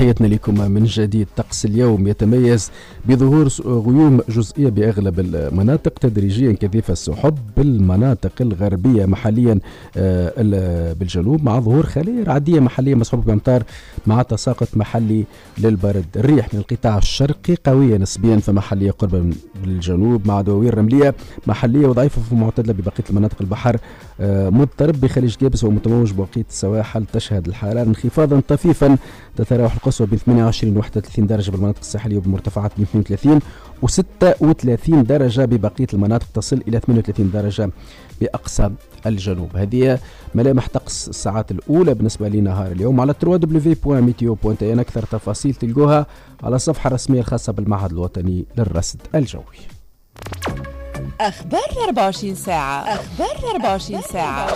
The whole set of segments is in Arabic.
تحياتنا لكم من جديد. طقس اليوم يتميز بظهور غيوم جزئية بأغلب المناطق، تدريجيا كثيف السحب بالمناطق الغربية محليا بالجنوب، مع ظهور خلية رعدية محلية مصحوبة بأمطار مع تساقط محلي للبرد. الريح من القطاع الشرقي قوية نسبيا فمحلية قرب من الجنوب، مع دوائر رملية محلية وضعيفة ومعتدلة ببقية المناطق. البحر مضطرب بخليج جابس ومتموج بوقية السواحل. تشهد الحرارة انخفاضا طفيفا، تتراوح القصوى بين 28 و 31 درجة بالمناطق الساحلية وبالمرتفعات بين 32 و 36 درجة ببقية المناطق، تصل إلى 38 درجة بأقصى الجنوب. هذه ملامح طقس الساعات الأولى بالنسبة لنهار اليوم. على www.meteo.in أكثر تفاصيل تلقوها على الصفحة الرسمية الخاصة بالمعهد الوطني للرصد الجوي. أخبار 24 ساعة. أخبار 24 ساعة.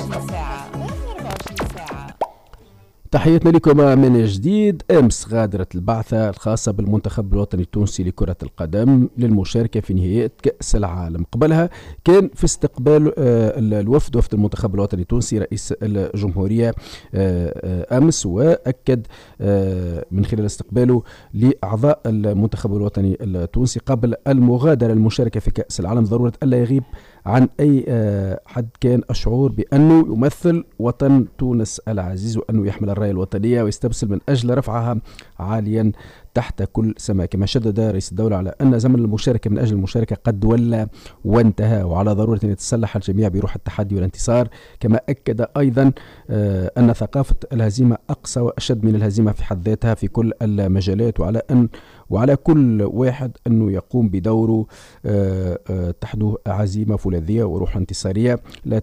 تحياتنا لكم من جديد. أمس غادرت البعثة الخاصة بالمنتخب الوطني التونسي لكرة القدم للمشاركة في نهائيات كأس العالم. قبلها كان في استقبال وفد المنتخب الوطني التونسي رئيس الجمهورية أمس، وأكد من خلال استقباله لأعضاء المنتخب الوطني التونسي قبل المغادرة للمشاركة في كأس العالم ضرورة ألا يغيب عن أي حد كان الشعور بأنه يمثل وطن تونس العزيز، وأنه يحمل الراية الوطنية ويستبسل من أجل رفعها عاليا تحت كل سماء. كما شدد رئيس الدولة على أن زمن المشاركة من أجل المشاركة قد ولى وانتهى، وعلى ضرورة أن يتسلح الجميع بروح التحدي والانتصار. كما أكد أيضا أن ثقافة الهزيمة أقسى وأشد من الهزيمة في حد ذاتها في كل المجالات، وعلى كل واحد أنه يقوم بدوره تحته عزيمة فولاذية وروح انتصارية لا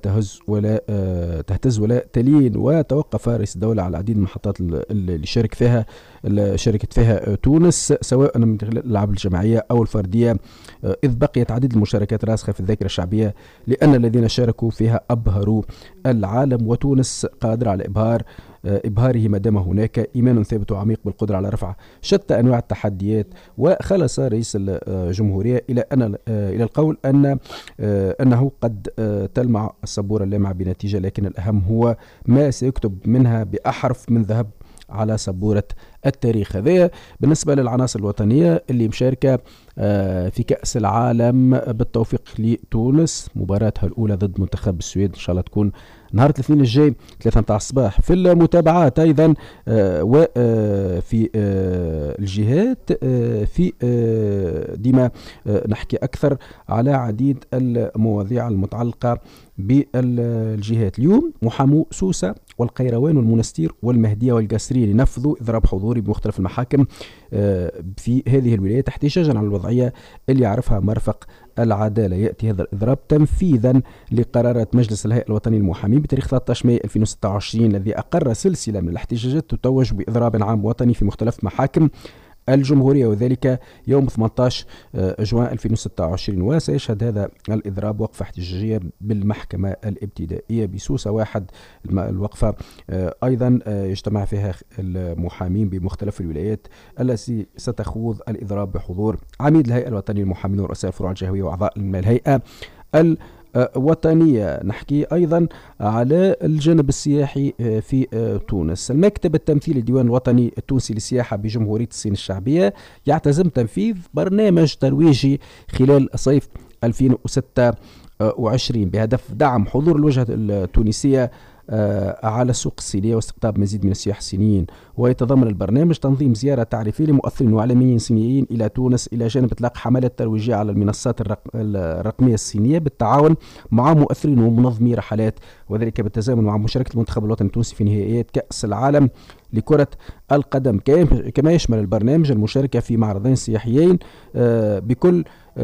تهتز ولا تلين. وتوقف رئيس الدولة على العديد من المحطات اللي شاركت فيها تونس، سواء من الألعاب الجماعية أو الفردية، إذ بقيت عديد المشاركات راسخة في الذاكرة الشعبية، لأن الذين شاركوا فيها أبهروا العالم، وتونس قادرة على إبهاره ما دام هناك إيمان ثابت وعميق بالقدرة على رفع شتى أنواع التحديات. وخلص رئيس الجمهورية إلى القول أنه قد تلمع السبورة اللامعة بنتيجة، لكن الأهم هو ما سيكتب منها بأحرف من ذهب على سبورة التاريخ. هذا بالنسبة للعناصر الوطنية اللي مشاركة في كأس العالم. بالتوفيق لتونس، مباراتها الأولى ضد منتخب السويد إن شاء الله تكون نهار الاثنين الجاي 3 متاع الصباح. في المتابعات أيضا وفي الجهات في ديما نحكي أكثر على عديد المواضيع المتعلقة بالجهات. اليوم محامو سوسة والقيروان والمنستير والمهدية والقاسرين ينفذوا إضراب حضوري بمختلف المحاكم في هذه الولايات احتجاجا على الوضعية اللي يعرفها مرفق العدالة. يأتي هذا الإضراب تنفيذا لقرارات مجلس الهيئة الوطني للمحامين بتاريخ 13 مايو 2026 الذي أقر سلسلة من الاحتجاجات تتوج بإضراب عام وطني في مختلف محاكم الجمهورية، وذلك يوم 18 جوان 2026. وسيشهد هذا الإضراب وقفة احتجاجية بالمحكمة الابتدائية بسوسة واحد. الوقفة أيضا يجتمع فيها المحامين بمختلف الولايات التي ستخوض الإضراب بحضور عميد الهيئة الوطنية للمحامين ورؤساء الفروع الجهوية وأعضاء الهيئة وطنية. نحكي أيضا على الجانب السياحي في تونس. المكتب التمثيلي الديوان الوطني التونسي للسياحة بجمهورية الصين الشعبية يعتزم تنفيذ برنامج ترويجي خلال صيف 2026 بهدف دعم حضور الوجهة التونسية على السوق الصينية واستقطاب مزيد من السياح الصينيين. ويتضمن البرنامج تنظيم زيارة تعريفية لمؤثرين وعالميين صينيين إلى تونس، إلى جانب إطلاق حملات ترويجية على المنصات الرقمية الصينية بالتعاون مع مؤثرين ومنظمي رحلات، وذلك بالتزامن مع مشاركة المنتخب الوطني التونسي في نهائيات كأس العالم لكرة القدم. كما يشمل البرنامج المشاركة في معرضين سياحيين بكل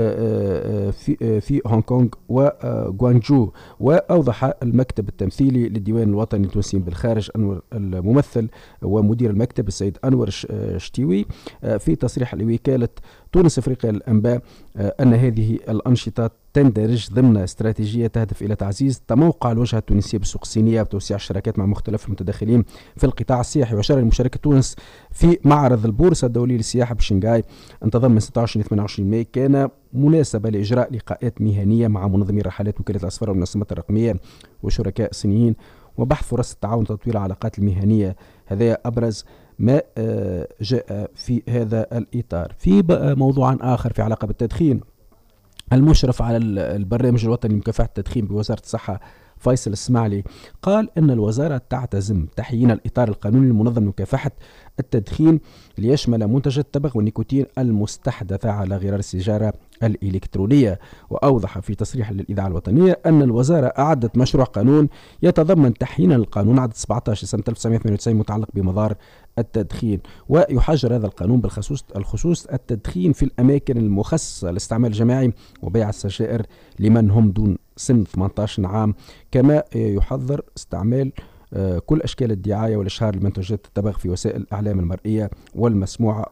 في هونغ كونغ وغوانجو. وأوضح المكتب التمثيلي للديوان الوطني التونسي بالخارج أنور الممثل ومدير المكتب السيد أنور شتيوي في تصريح لوكالة تونس أفريقيا للأنباء أن هذه الأنشطة تندرج ضمن استراتيجية تهدف إلى تعزيز تموقع الوجهة التونسية بالسوق الصينية وتوسيع الشراكات مع مختلف المتداخلين في القطاع السياحي. وأشار لمشاركة تونس في معرض البورصة الدولي للسياحة بشنغهاي انتظم من 26 ل 28 ماي، كان مناسبة لإجراء لقاءات مهنية مع منظمي رحلات وكالة الأسفار والمنظمات الرقمية وشركاء صينيين وبحث فرص التعاون وتطوير العلاقات المهنية. هذا أبرز ما جاء في هذا الإطار. في موضوع آخر في علاقة بالتدخين، المشرف على البرنامج الوطني لمكافحة التدخين بوزارة الصحة فيصل السماعلي قال أن الوزارة تعتزم تحيين الإطار القانوني المنظم لمكافحة التدخين ليشمل منتجات التبغ والنيكوتين المستحدثة على غرار السيجارة الإلكترونية. وأوضح في تصريح للإذاعة الوطنية أن الوزارة أعدت مشروع قانون يتضمن تحيين القانون عدد 17 سنة 1998 متعلق بمضار التدخين، ويحجر هذا القانون بالخصوص التدخين في الأماكن المخصصة للاستعمال الجماعي وبيع السجائر لمن هم دون سن 18 عام، كما يحظر استعمال كل أشكال الدعاية والإشهار لمنتجات التبغ في وسائل الإعلام المرئية والمسموعة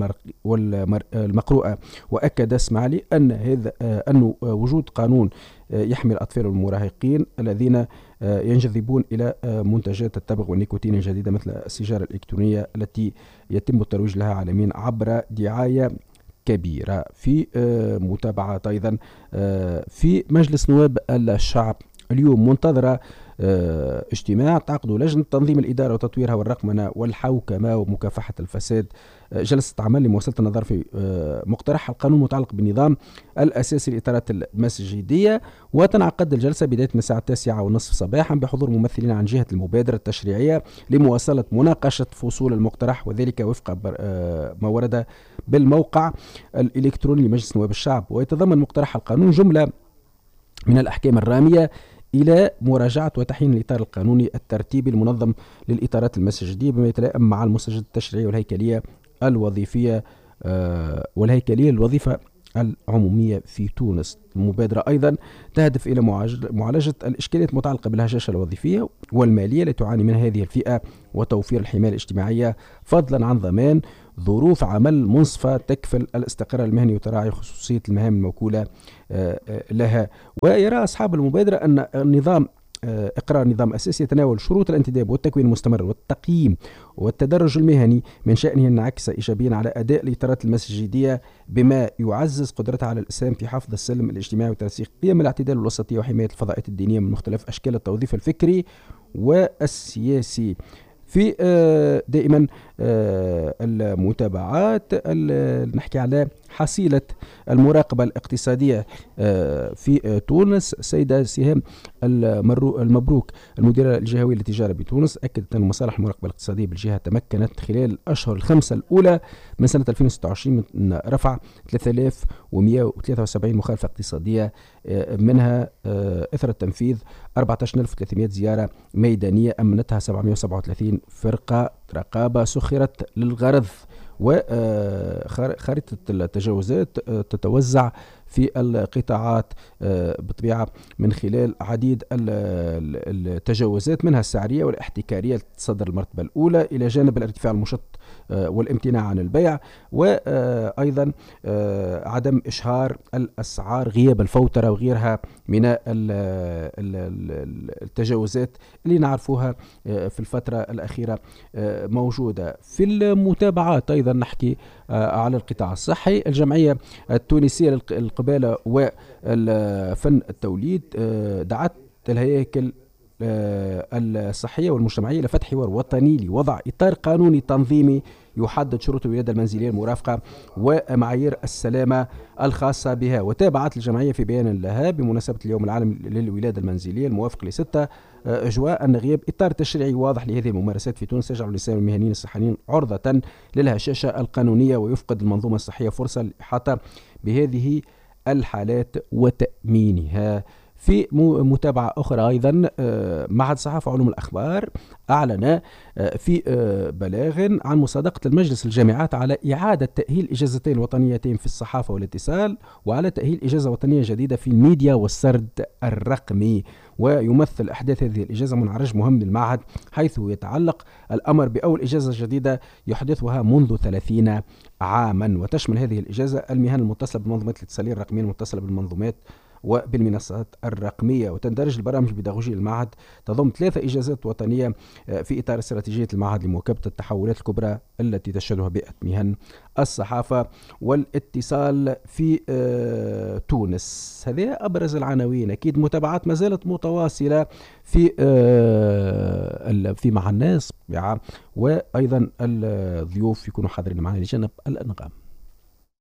والمقروءة. وأكد اسماعيلي أن وجود قانون يحمي الأطفال والمراهقين الذين ينجذبون إلى منتجات التبغ والنيكوتين الجديدة مثل السيجارة الإلكترونية التي يتم الترويج لها عالميا عبر دعاية كبيرة. في متابعة أيضا في مجلس نواب الشعب اليوم منتظرة اجتماع تعقده لجنة تنظيم الإدارة وتطويرها والرقمنة والحوكمة ومكافحة الفساد، جلسة عمل لمواصلة النظر في مقترح القانون المتعلق بالنظام الأساسي للإطارات المسجدية. وتنعقد الجلسة بداية من الساعة 9:30 صباحا بحضور ممثلين عن جهة المبادرة التشريعية لمواصلة مناقشة فصول المقترح، وذلك وفق ما ورد بالموقع الإلكتروني لمجلس نواب الشعب. ويتضمن مقترح القانون جملة من الأحكام الرامية إلى مراجعة وتحيين الإطار القانوني الترتيبي المنظم للإطارات المسجدية بما يتلائم مع المستجدات التشريعية والهيكلية الوظيفية للوظيفة العمومية في تونس. المبادرة أيضا تهدف إلى معالجة الإشكاليات المتعلقة بالهشاشة الوظيفية والمالية التي تعاني منها هذه الفئة وتوفير الحماية الاجتماعية، فضلا عن ضمان ظروف عمل منصفة تكفل الاستقرار المهني وتراعي خصوصية المهام الموكولة لها. ويرى أصحاب المبادرة أن النظام إقرار نظام أساسي يتناول شروط الانتداب والتكوين المستمر والتقييم والتدرج المهني من شأنه أن ينعكس إيجابيا على أداء الإطارات المسجدية بما يعزز قدرتها على الإسهام في حفظ السلم الاجتماعي وترسيخ قيم الاعتدال والوسطية وحماية الفضائيات الدينية من مختلف أشكال التوظيف الفكري والسياسي. في دائما المتابعات نحكي على حصيلة المراقبة الاقتصادية في تونس. سيدة سهام المبروك المديرة الجهوية للتجارة بتونس أكدت أن مصالح المراقبة الاقتصادية بالجهة تمكنت خلال الأشهر الخمسة الأولى من سنة 2026 من رفع 3173 مخالفة اقتصادية، منها إثر التنفيذ 14300 زيارة ميدانية أمنتها 737 فرقة رقابة سخرت للغرض. وخريطة التجاوزات تتوزع في القطاعات بطبيعة من خلال عديد التجاوزات منها السعرية والاحتكارية تصدر المرتبة الأولى إلى جانب الارتفاع المشط والامتناع عن البيع، وأيضا عدم إشهار الأسعار، غياب الفوترة وغيرها من التجاوزات اللي نعرفوها في الفترة الأخيرة موجودة. في المتابعات أيضا نحكي على القطاع الصحي. الجمعية التونسية للقبالة وفن التوليد دعت الهياكل الصحية والمجتمعية لفتح حوار وطني لوضع إطار قانوني تنظيمي يحدد شروط الولادة المنزلية المرافقة ومعايير السلامة الخاصة بها. وتابعت الجمعية في بيان لها بمناسبة اليوم العالمي للولادة المنزلية الموافق ل6 أجواء أن غياب إطار تشريعي واضح لهذه الممارسات في تونس يجعل النساء والمهنيين الصحيين عرضة للهشاشة القانونية ويفقد المنظومة الصحية فرصة للإحاطة بهذه الحالات وتأمينها. في متابعة أخرى أيضا معهد الصحافة وعلوم الأخبار أعلن في بلاغ عن مصادقة المجلس الجامعات على إعادة تأهيل إجازتين الوطنيتين في الصحافة والاتصال وعلى تأهيل إجازة وطنية جديدة في الميديا والسرد الرقمي. ويمثل إحداث هذه الإجازة منعرج مهم للمعهد حيث يتعلق الأمر بأول إجازة جديدة يحدثها منذ 30 عاما، وتشمل هذه الإجازة المهن المتصلة بالمنظومات الاتصالية الرقمية المتصلة بالمنظومات وبالمنصات الرقمية. وتندرج البرامج البيداغوجية للمعهد تضم 3 إجازات وطنية في إطار استراتيجية المعهد لمواكبة التحولات الكبرى التي تشهدها بيئة مهن الصحافة والاتصال في تونس. هذه أبرز العناوين. أكيد متابعات ما زالت متواصلة في مع الناس، وأيضا الضيوف يكونوا حاضرين معنا لجنب الأنغام.